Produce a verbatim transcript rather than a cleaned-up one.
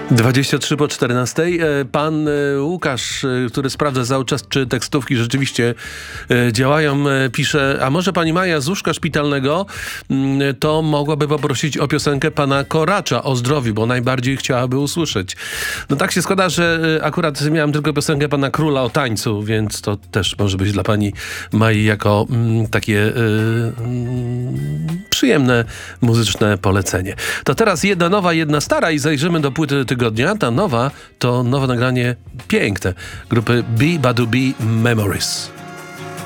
dwadzieścia trzy po czternastej. Pan Łukasz, który sprawdza cały czas, czy tekstówki rzeczywiście działają, pisze: a może pani Maja z łóżka szpitalnego to mogłaby poprosić o piosenkę pana Koracza o zdrowiu, bo najbardziej chciałaby usłyszeć. No tak się składa, że akurat miałem tylko piosenkę pana Króla o tańcu, więc to też może być dla pani Mai jako mm, takie y, y, przyjemne muzyczne polecenie. To teraz jedna nowa, jedna stara i zajrzymy do płyty tygodnia. Ta nowa to nowe nagranie piękne grupy B. Badu B. Memories.